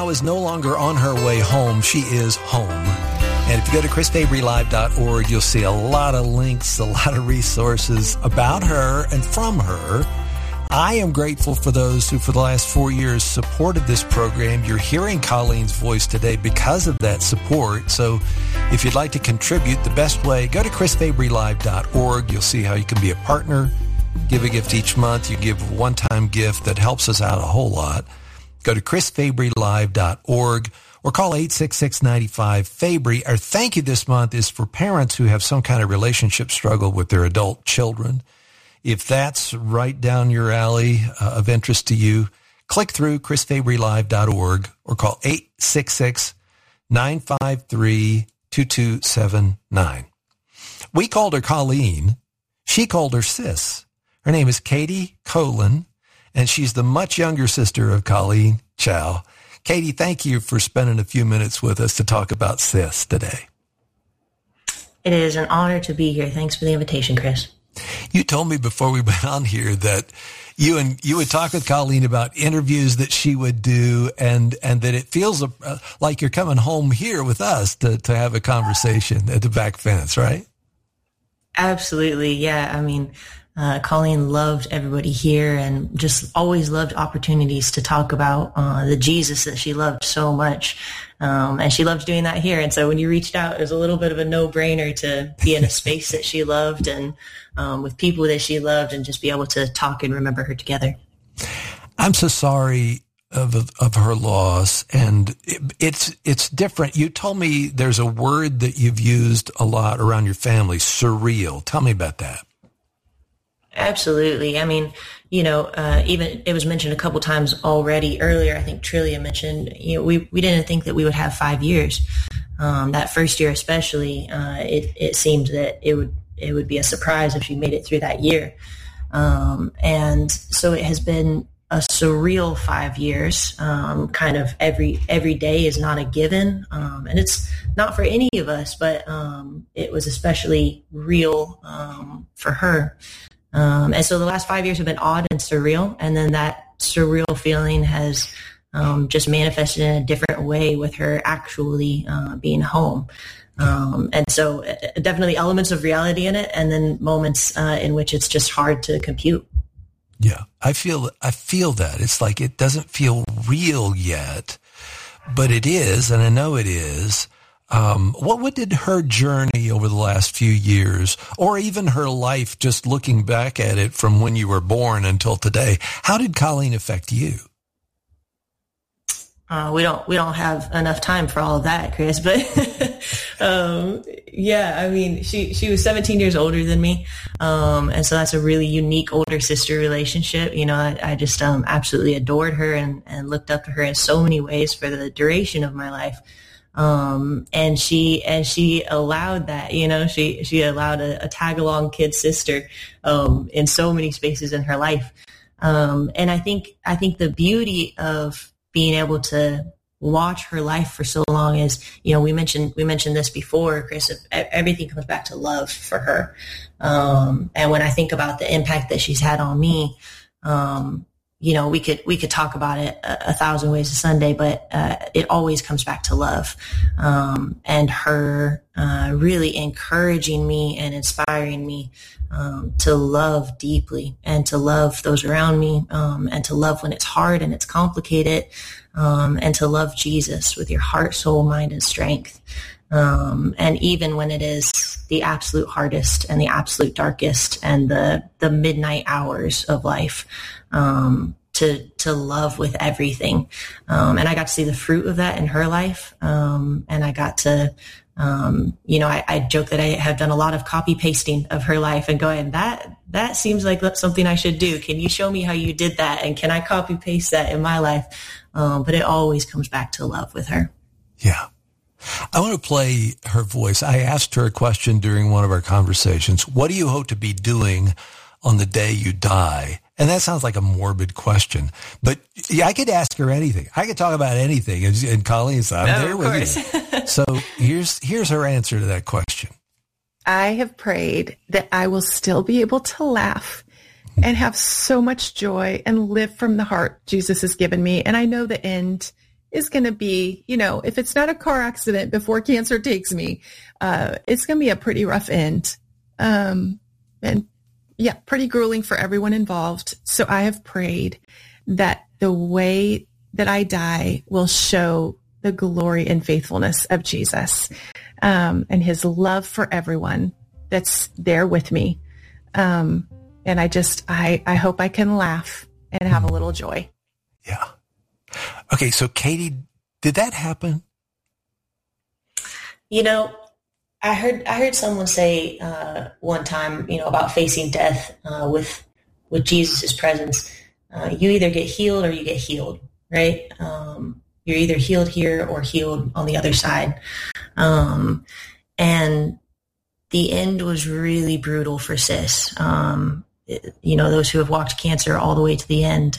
now is no longer on her way home. She is home. And if you go to chrisfabrylive.org, you'll see a lot of links, a lot of resources about her and from her. I am grateful for those who, for the last 4 years, supported this program. You're hearing Colleen's voice today because of that support. So if you'd like to contribute, the best way, go to chrisfabrylive.org. You'll see how you can be a partner, give a gift each month. You give a one-time gift that helps us out a whole lot. Go to chrisfabrylive.org or call 866-95-FABRY. Our thank you this month is for parents who have some kind of relationship struggle with their adult children. If that's right down your alley of interest to you, click through chrisfabrylive.org or call 866-953-2279. We called her Colleen. She called her Sis. Her name is Katie Colin, and she's the much younger sister of Colleen Chow. Katie, thank you for spending a few minutes with us to talk about Sis today. It is an honor to be here. Thanks for the invitation, Chris. You told me before we went on here that you would talk with Colleen about interviews that she would do, and that it feels like you're coming home here with us to have a conversation at the back fence, right? Absolutely, yeah. I mean, Colleen loved everybody here and just always loved opportunities to talk about the Jesus that she loved so much. And she loved doing that here. And so when you reached out, it was a little bit of a no-brainer to be in a space that she loved and with people that she loved and just be able to talk and remember her together. I'm so sorry of her loss. And it's different. You told me there's a word that you've used a lot around your family, surreal. Tell me about that. Absolutely. I mean, even it was mentioned a couple times already earlier. I think Trillia mentioned, we didn't think that we would have 5 years. That first year, especially, it seemed that it would be a surprise if she made it through that year. And so it has been a surreal 5 years. Kind of every day is not a given. And it's not for any of us, but it was especially real for her. And so the last 5 years have been odd and surreal. And then that surreal feeling has just manifested in a different way with her actually being home. And so definitely elements of reality in it, and then moments in which it's just hard to compute. Yeah, I feel that. It's like it doesn't feel real yet, but it is, and I know it is. What did her journey over the last few years, or even her life, just looking back at it from when you were born until today, how did Colleen affect you? We don't have enough time for all of that, Chris, but, yeah, I mean, she was 17 years older than me. And so that's a really unique older sister relationship. I just, absolutely adored her and looked up to her in so many ways for the duration of my life. And she allowed that, she allowed a tag along kid sister, in so many spaces in her life. And I think the beauty of being able to watch her life for so long is, we mentioned this before, Chris, everything comes back to love for her. And when I think about the impact that she's had on me, we could talk about it a thousand ways a Sunday, but it always comes back to love, and her really encouraging me and inspiring me to love deeply and to love those around me, and to love when it's hard and it's complicated, and to love Jesus with your heart, soul, mind, and strength. And even when it is the absolute hardest and the absolute darkest and the midnight hours of life, to love with everything. And I got to see the fruit of that in her life. And I got to, I joke that I have done a lot of copy pasting of her life and going, that seems like something I should do. Can you show me how you did that? And can I copy paste that in my life? But it always comes back to love with her. Yeah. I want to play her voice. I asked her a question during one of our conversations. What do you hope to be doing on the day you die? And that sounds like a morbid question, but yeah, I could ask her anything. I could talk about anything. And Colleen said, I'm there with you. So here's her answer to that question. I have prayed that I will still be able to laugh and have so much joy and live from the heart Jesus has given me. And I know the end is going to be, if it's not a car accident before cancer takes me, it's going to be a pretty rough end. And yeah, pretty grueling for everyone involved. So I have prayed that the way that I die will show the glory and faithfulness of Jesus, and his love for everyone that's there with me. And I hope I can laugh and have a little joy. Yeah. Okay. So Katie, did that happen? I heard someone say one time, about facing death with Jesus' presence. You either get healed or you get healed, right? You're either healed here or healed on the other side. And the end was really brutal for Sis. Those who have walked cancer all the way to the end,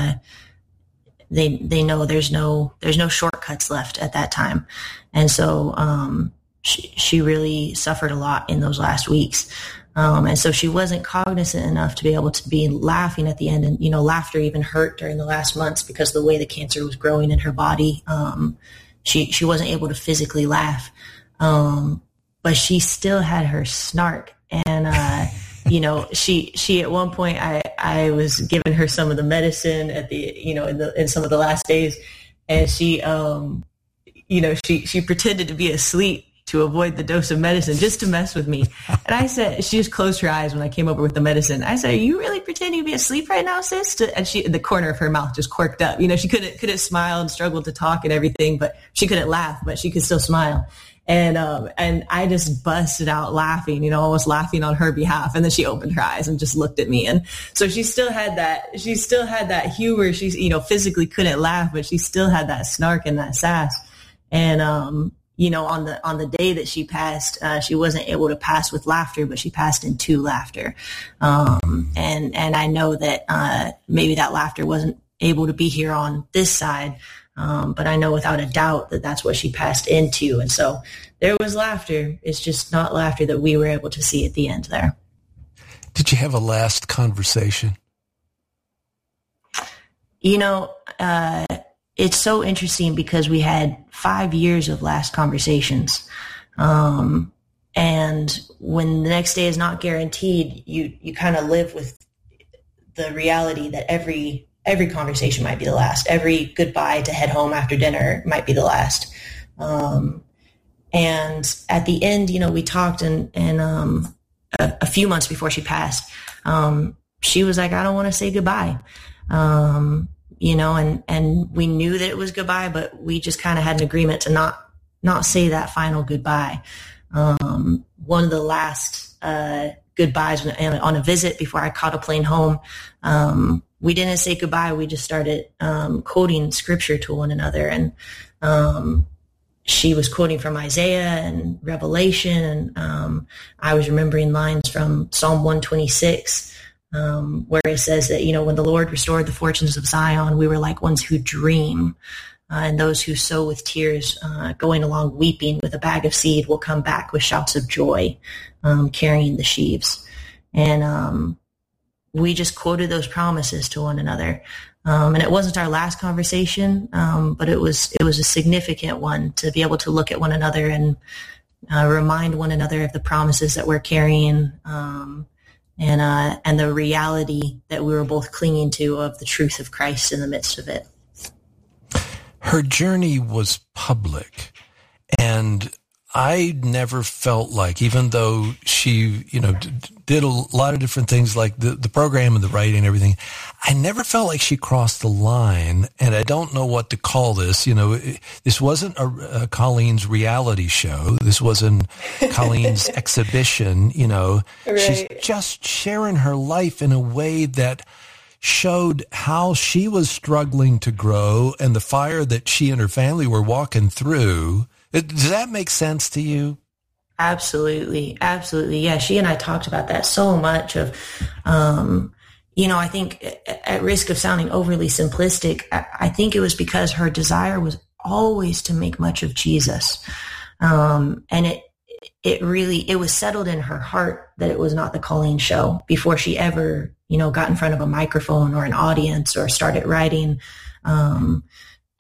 they know there's no shortcuts left at that time. And so, she really suffered a lot in those last weeks. And so she wasn't cognizant enough to be able to be laughing at the end. And, laughter even hurt during the last months because of the way the cancer was growing in her body. She wasn't able to physically laugh. But she still had her snark. And, she at one point, I was giving her some of the medicine at the, in some of the last days. And she pretended to be asleep to avoid the dose of medicine, just to mess with me. And I said, she just closed her eyes when I came over with the medicine. I said, "Are you really pretending to be asleep right now, sis?" And the corner of her mouth just quirked up. She couldn't smile and struggled to talk and everything, but she couldn't laugh, but she could still smile. And I just busted out laughing, almost laughing on her behalf. And then she opened her eyes and just looked at me. And so she still had that humor. She's, physically couldn't laugh, but she still had that snark and that sass. And, on the day that she passed, she wasn't able to pass with laughter, but she passed into laughter. And I know that, maybe that laughter wasn't able to be here on this side. But I know without a doubt that that's what she passed into. And so there was laughter. It's just not laughter that we were able to see at the end there. Did you have a last conversation? It's so interesting because we had 5 years of last conversations. And when the next day is not guaranteed, you kind of live with the reality that every conversation might be the last. Every goodbye to head home after dinner might be the last. And at the end, we talked and a few months before she passed, she was like, "I don't want to say goodbye." And we knew that it was goodbye, but we just kind of had an agreement to not say that final goodbye. One of the last goodbyes on a visit before I caught a plane home, we didn't say goodbye. We just started quoting scripture to one another. And she was quoting from Isaiah and Revelation. And I was remembering lines from Psalm 126, where it says that, when the Lord restored the fortunes of Zion, we were like ones who dream. And those who sow with tears, going along weeping with a bag of seed, will come back with shouts of joy, carrying the sheaves. And we just quoted those promises to one another. And it wasn't our last conversation, but it was a significant one to be able to look at one another and remind one another of the promises that we're carrying, and the reality that we were both clinging to of the truth of Christ in the midst of it. Her journey was public, and I never felt like, even though she, did a lot of different things like the program and the writing and everything, I never felt like she crossed the line. And I don't know what to call this. This wasn't a Colleen's reality show. This wasn't Colleen's exhibition. Right. She's just sharing her life in a way that showed how she was struggling to grow and the fire that she and her family were walking through. Does that make sense to you? Absolutely. Absolutely. Yeah. She and I talked about that so much of, I think at risk of sounding overly simplistic, I think it was because her desire was always to make much of Jesus. And it was settled in her heart that it was not the Colleen show before she ever, got in front of a microphone or an audience or started writing.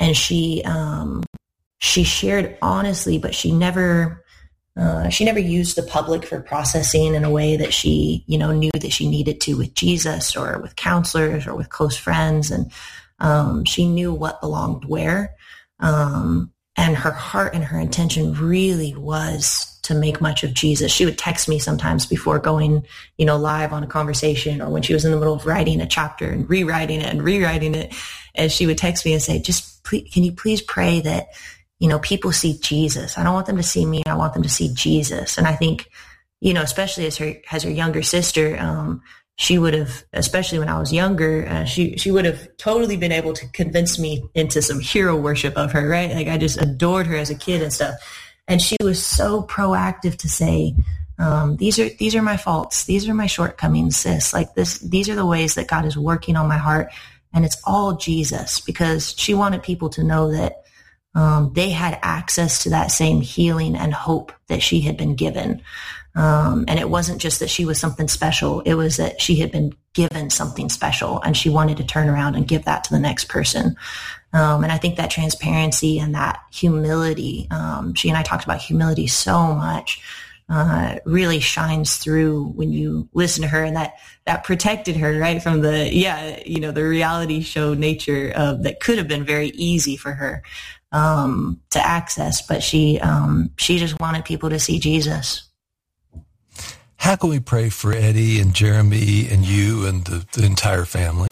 and she shared honestly, but she never used the public for processing in a way that she, knew that she needed to with Jesus or with counselors or with close friends. And she knew what belonged where. And her heart and her intention really was to make much of Jesus. She would text me sometimes before going, live on a conversation, or when she was in the middle of writing a chapter and rewriting it. And she would text me and say, can you please pray that, people see Jesus? I don't want them to see me. I want them to see Jesus. And I think, especially as her younger sister, she would have, especially when I was younger, she would have totally been able to convince me into some hero worship of her, right? Like I just adored her as a kid and stuff. And she was so proactive to say, these are my faults. These are my shortcomings, sis. Like these are the ways that God is working on my heart. And it's all Jesus, because she wanted people to know that they had access to that same healing and hope that she had been given. And it wasn't just that she was something special. It was that she had been given something special, and she wanted to turn around and give that to the next person. And I think that transparency and that humility, she and I talked about humility so much, really shines through when you listen to her, and that protected her, right, from the reality show nature that could have been very easy for her to access. But she just wanted people to see Jesus. How can we pray for Eddie and Jeremy and you and the entire family?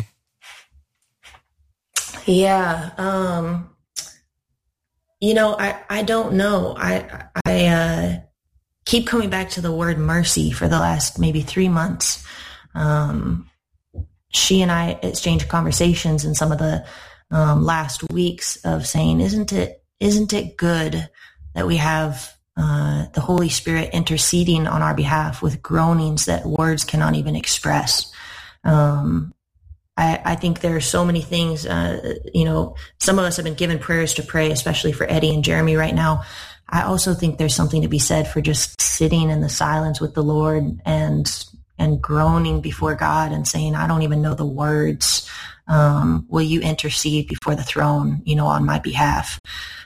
Yeah. I don't know. I keep coming back to the word mercy for the last maybe 3 months. She and I exchanged conversations in some of the last weeks of saying, isn't it good that we have the Holy Spirit interceding on our behalf with groanings that words cannot even express. I think there are so many things, some of us have been given prayers to pray, especially for Eddie and Jeremy right now. I also think there's something to be said for just sitting in the silence with the Lord and groaning before God and saying, I don't even know the words. Will you intercede before the throne, on my behalf?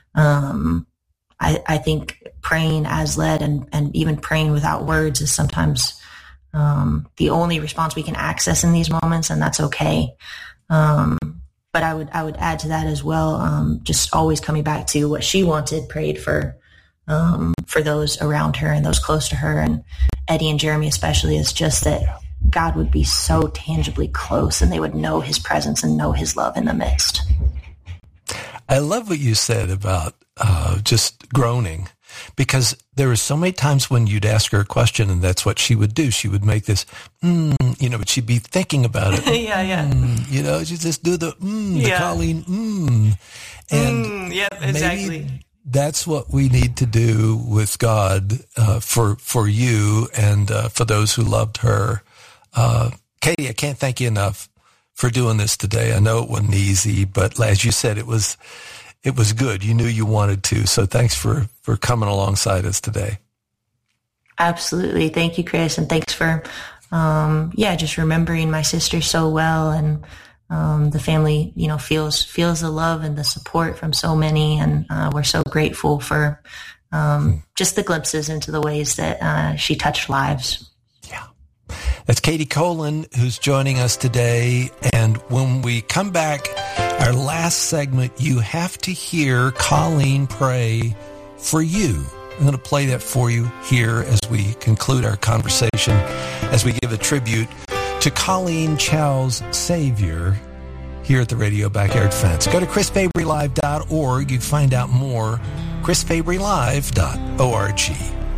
I think praying as led and even praying without words is sometimes the only response we can access in these moments, and that's okay. But I would add to that as well, just always coming back to what she wanted prayed for those around her and those close to her, and Eddie and Jeremy especially, is just that God would be so tangibly close and they would know his presence and know his love in the midst. I love what you said about just groaning, because there were so many times when you'd ask her a question and that's what she would do. She would make this, but she'd be thinking about it. Yeah. She'd just do the Colleen, And yep, exactly. Maybe that's what we need to do with God for you and for those who loved her. Katie, I can't thank you enough for doing this today. I know it wasn't easy, but as you said, it was good. You knew you wanted to. So thanks for coming alongside us today. Absolutely. Thank you, Chris. And thanks for, just remembering my sister so well. And the family, feels the love and the support from so many. And we're so grateful for just the glimpses into the ways that she touched lives. Yeah. That's Katie Colin, who's joining us today. And when we come back, our last segment, you have to hear Colleen pray for you. I'm going to play that for you here as we conclude our conversation, as we give a tribute to Colleen Chow's Savior here at the Radio Backyard Fence. Go to chrisfabrylive.org. You can find out more, chrisfabrylive.org.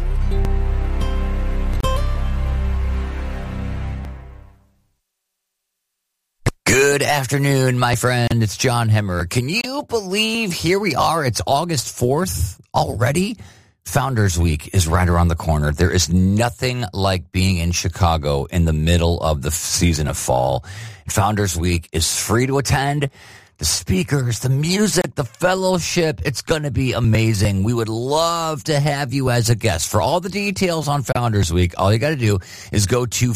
Good afternoon, my friend. It's John Hemmer. Can you believe here we are? It's August 4th already. Founders Week is right around the corner. There is nothing like being in Chicago in the middle of the season of fall. Founders Week is free to attend. The speakers, the music, the fellowship, it's going to be amazing. We would love to have you as a guest. For all the details on Founders Week, all you got to do is go to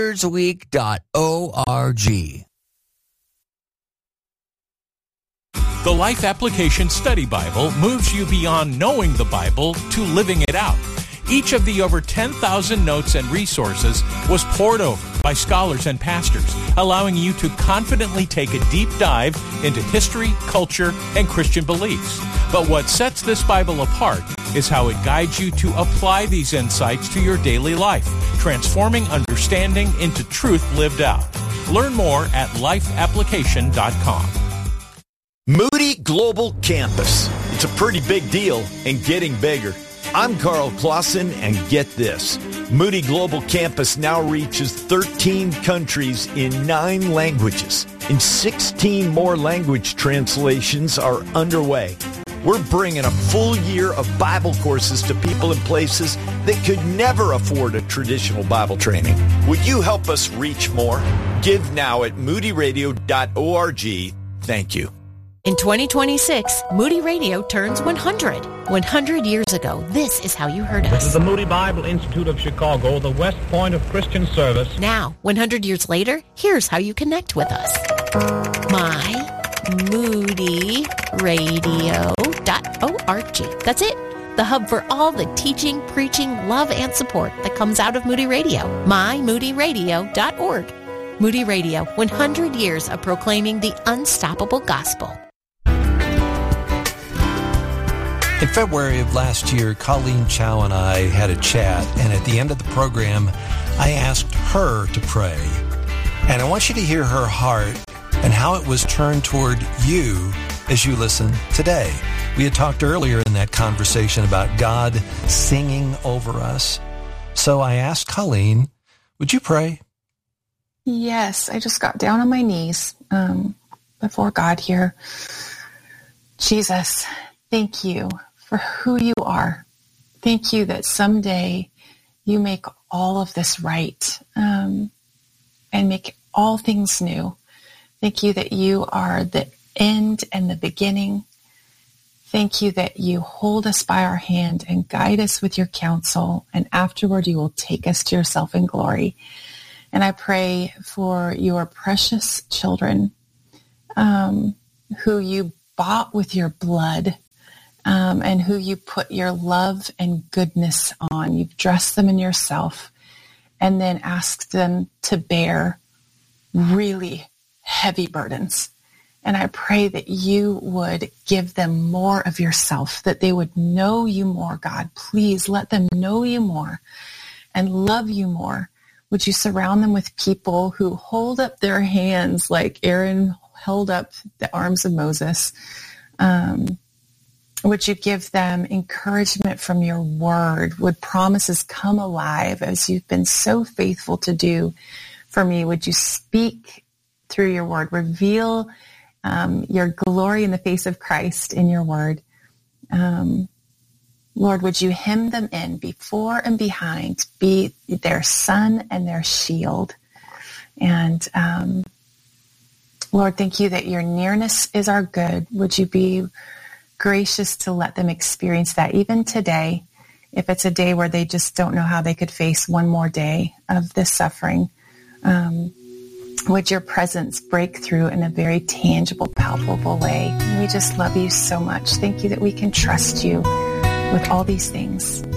foundersweek.org. The Life Application Study Bible moves you beyond knowing the Bible to living it out. Each of the over 10,000 notes and resources was poured over by scholars and pastors, allowing you to confidently take a deep dive into history, culture, and Christian beliefs. But what sets this Bible apart is how it guides you to apply these insights to your daily life, transforming understanding into truth lived out. Learn more at lifeapplication.com. Moody Global Campus. It's a pretty big deal and getting bigger. I'm Carl Clausen, and get this. Moody Global Campus now reaches 13 countries in 9 languages, and 16 more language translations are underway. We're bringing a full year of Bible courses to people in places that could never afford a traditional Bible training. Would you help us reach more? Give now at moodyradio.org. Thank you. In 2026, Moody Radio turns 100. 100 years ago, this is how you heard us. This is the Moody Bible Institute of Chicago, the West Point of Christian service. Now, 100 years later, here's how you connect with us. MyMoodyRadio.org. That's it. The hub for all the teaching, preaching, love, and support that comes out of Moody Radio. MyMoodyRadio.org. Moody Radio, 100 years of proclaiming the unstoppable gospel. In February of last year, Colleen Chow and I had a chat, and at the end of the program, I asked her to pray. And I want you to hear her heart and how it was turned toward you as you listen today. We had talked earlier in that conversation about God singing over us. So I asked Colleen, would you pray? Yes, I just got down on my knees before God here. Jesus, thank you for who you are. Thank you that someday you make all of this right and make all things new. Thank you that you are the end and the beginning. Thank you that you hold us by our hand and guide us with your counsel, and afterward you will take us to yourself in glory. And I pray for your precious children who you bought with your blood and who you put your love and goodness on. You've dressed them in yourself and then asked them to bear really heavy burdens. And I pray that you would give them more of yourself, that they would know you more, God. Please let them know you more and love you more. Would you surround them with people who hold up their hands like Aaron held up the arms of Moses? Would you give them encouragement from your word? Would promises come alive as you've been so faithful to do for me? Would you speak through your word? Reveal your glory in the face of Christ in your word. Lord, would you hem them in before and behind, be their sun and their shield. And Lord, thank you that your nearness is our good. Would you be gracious to let them experience that even today, if it's a day where they just don't know how they could face one more day of this suffering. Would your presence break through in a very tangible, palpable way? We just love you so much. Thank you that we can trust you with all these things.